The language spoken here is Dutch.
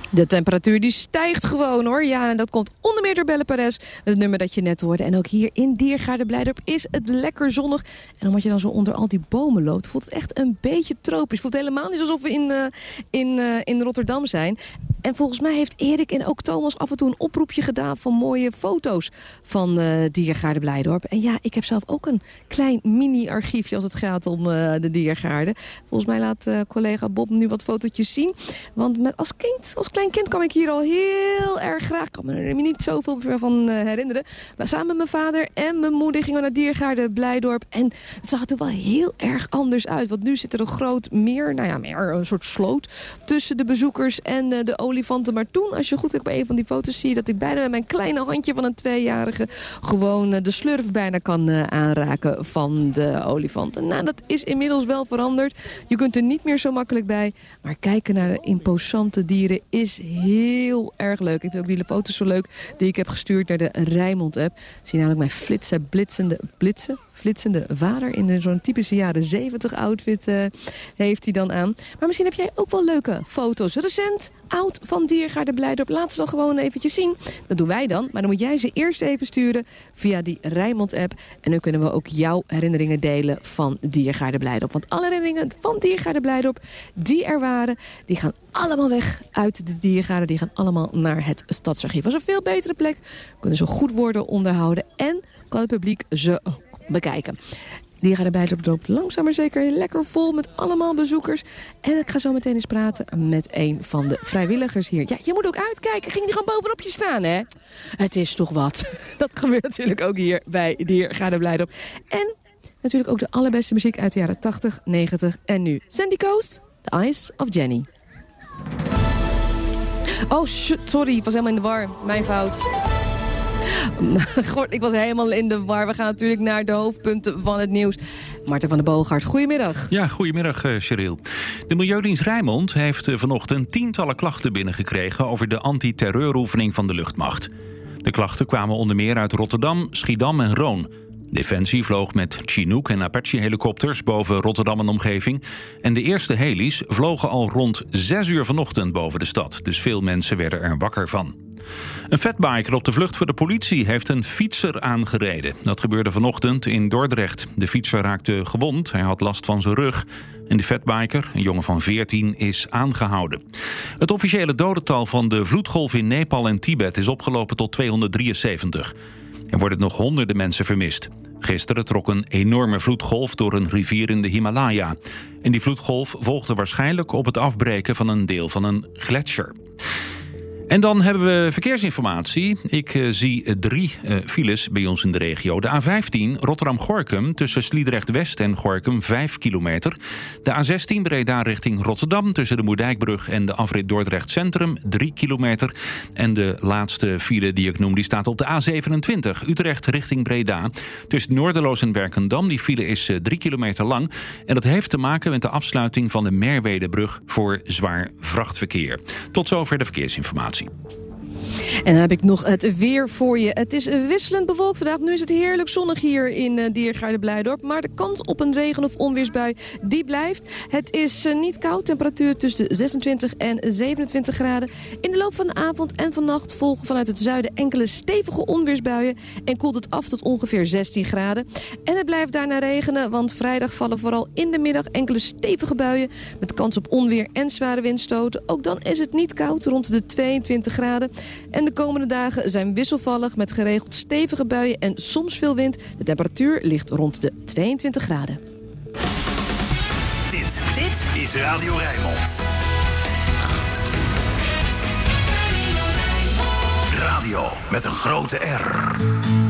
De temperatuur die stijgt gewoon hoor. Ja, en dat komt onder meer door Belle Perez. Het nummer dat je net hoorde. En ook hier in Diergaarde Blijdorp is het lekker zonnig. En omdat je dan zo onder al die bomen loopt, voelt het echt een beetje tropisch. Voelt helemaal niet alsof we in Rotterdam zijn. En volgens mij heeft Erik en ook Thomas af en toe een oproepje gedaan van mooie foto's van Diergaarde Blijdorp. En ja, ik heb zelf ook een klein mini-archiefje als het gaat om de Diergaarde. Volgens mij laat collega Bob nu wat fotootjes zien. Want als klein kind kwam ik hier al heel erg graag. Ik kan me er niet zoveel van herinneren. Maar samen met mijn vader en mijn moeder gingen we naar Diergaarde Blijdorp. En het zag er wel heel erg anders uit. Want nu zit er een groot meer, een soort sloot tussen de bezoekers en de olifanten. Maar toen, als je goed kijkt bij een van die foto's, zie je dat ik bijna met mijn kleine handje van een 2-jarige gewoon de slurf bijna kan aanraken van de olifanten. Nou, dat is inmiddels wel veranderd. Je kunt er niet meer zo makkelijk bij. Maar kijken naar de imposante dieren is heel erg leuk. Ik vind ook die foto's zo leuk die ik heb gestuurd naar de Rijnmond-app. Zie namelijk mijn flitsende vader in zo'n typische jaren 70 outfit heeft hij dan aan. Maar misschien heb jij ook wel leuke foto's. Recent, oud van Diergaarde Blijdorp. Laat ze dan gewoon eventjes zien. Dat doen wij dan. Maar dan moet jij ze eerst even sturen via die Rijnmond-app. En dan kunnen we ook jouw herinneringen delen van Diergaarde Blijdorp. Want alle herinneringen van Diergaarde Blijdorp die er waren, die gaan allemaal weg uit de Diergaarde. Die gaan allemaal naar het Stadsarchief. Dat is een veel betere plek. Kunnen ze goed worden onderhouden. En kan het publiek ze bekijken. Diergaarde Blijdorp loopt langzaam maar zeker lekker vol met allemaal bezoekers. En ik ga zo meteen eens praten met een van de vrijwilligers hier. Ja, je moet ook uitkijken. Ging die gewoon bovenop je staan, hè? Het is toch wat. Dat gebeurt natuurlijk ook hier bij Diergaarde Blijdorp. En natuurlijk ook de allerbeste muziek uit de jaren 80, 90 en nu. Sandy Coast, The Eyes of Jenny. Oh, sorry. Ik was helemaal in de war. Mijn fout. God, ik was helemaal in de war. We gaan natuurlijk naar de hoofdpunten van het nieuws. Maarten van der Boogaard, goedemiddag. Ja, goedemiddag, Cheryl. De Milieudienst Rijnmond heeft vanochtend tientallen klachten binnengekregen over de antiterreuroefening van de luchtmacht. De klachten kwamen onder meer uit Rotterdam, Schiedam en Roon. Defensie vloog met Chinook en Apache-helikopters boven Rotterdam en omgeving. En de eerste heli's vlogen al rond 6 uur vanochtend boven de stad. Dus veel mensen werden er wakker van. Een fatbiker op de vlucht voor de politie heeft een fietser aangereden. Dat gebeurde vanochtend in Dordrecht. De fietser raakte gewond, hij had last van zijn rug. En de fatbiker, een jongen van 14, is aangehouden. Het officiële dodental van de vloedgolf in Nepal en Tibet is opgelopen tot 273. Er worden nog honderden mensen vermist. Gisteren trok een enorme vloedgolf door een rivier in de Himalaya. En die vloedgolf volgde waarschijnlijk op het afbreken van een deel van een gletsjer. En dan hebben we verkeersinformatie. Ik zie 3 files bij ons in de regio. De A15 Rotterdam-Gorinchem tussen Sliedrecht-West en Gorinchem 5 kilometer. De A16 Breda richting Rotterdam tussen de Moerdijkbrug en de afrit Dordrecht Centrum 3 kilometer. En de laatste file die ik noem die staat op de A27 Utrecht richting Breda. Tussen Noorderloos en Werkendam. Die file is 3 kilometer lang. En dat heeft te maken met de afsluiting van de Merwedebrug voor zwaar vrachtverkeer. Tot zover de verkeersinformatie. En dan heb ik nog het weer voor je. Het is wisselend bewolkt vandaag. Nu is het heerlijk zonnig hier in Diergaarde Blijdorp. Maar de kans op een regen- of onweersbui, die blijft. Het is niet koud. Temperatuur tussen de 26 en 27 graden. In de loop van de avond en vannacht volgen vanuit het zuiden enkele stevige onweersbuien. En koelt het af tot ongeveer 16 graden. En het blijft daarna regenen, want vrijdag vallen vooral in de middag enkele stevige buien. Met kans op onweer en zware windstoten. Ook dan is het niet koud, rond de 22 graden. En de komende dagen zijn wisselvallig met geregeld stevige buien en soms veel wind. De temperatuur ligt rond de 22 graden. Dit is Radio Rijnmond. Radio met een grote R.